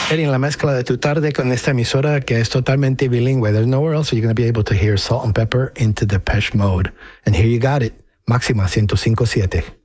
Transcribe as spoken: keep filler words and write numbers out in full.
En la mezcla de tu tarde con esta emisora que es totalmente bilingüe. There's nowhere else you're going to be able to hear Salt and Pepper into Depeche Mode. And here you got it. Máxima ciento cinco punto siete.